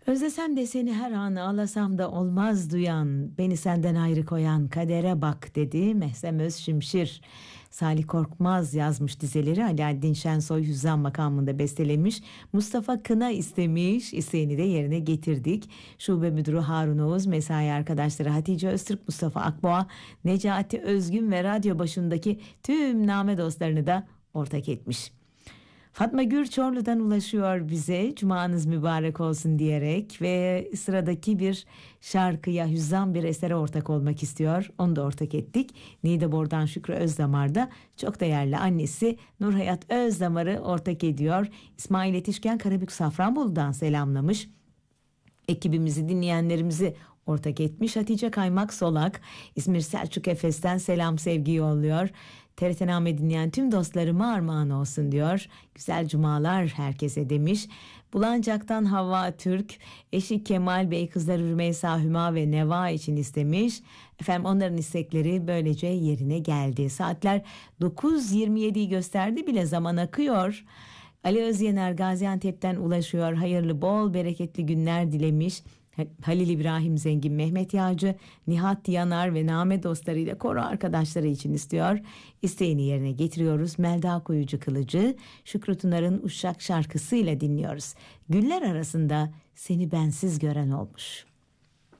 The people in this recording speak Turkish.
Özlesem de seni her an ağlasam da olmaz duyan, beni senden ayrı koyan kadere bak dedi Mehsem Özşimşir. Salih Korkmaz yazmış dizeleri, Alaaddin Şensoy Hüzzam makamında bestelemiş. Mustafa Kına istemiş, isteğini de yerine getirdik. Şube Müdürü Harun Oğuz, mesai arkadaşları Hatice Öztürk, Mustafa Akboğa, Necati Özgün ve radyo başındaki tüm name dostlarını da ortak etmiş. Fatma Gür Çorlu'dan ulaşıyor bize, cumanız mübarek olsun diyerek ve sıradaki bir şarkıya, hüzzam bir esere ortak olmak istiyor. Onu da ortak ettik. Niğdebor'dan Şükrü Özdamar da çok değerli annesi Nurhayat Özdamar'ı ortak ediyor. İsmail Yetişken Karabük Safranbolu'dan selamlamış. Ekibimizi, dinleyenlerimizi ortak etmiş. Hatice Kaymak Solak İzmir Selçuk Efes'ten selam sevgi yolluyor. TRT-Name dinleyen tüm dostlarıma armağan olsun diyor. Güzel cumalar herkese demiş. Bulancak'tan Havva Türk, eşi Kemal Bey, kızları Rümeysa, Hüma ve Neva için istemiş. Efendim onların istekleri böylece yerine geldi. Saatler 9.27'yi gösterdi bile, zaman akıyor. Ali Özyener Gaziantep'ten ulaşıyor. Hayırlı, bol, bereketli günler dilemiş. Halil İbrahim Zengin, Mehmet Yağcı, Nihat Yanar ve Name dostlarıyla koro arkadaşları için istiyor. İsteğini yerine getiriyoruz. Melda Koyucu Kılıcı, Şükrü Tunar'ın Uşak şarkısıyla dinliyoruz. Güller arasında seni bensiz gören olmuş.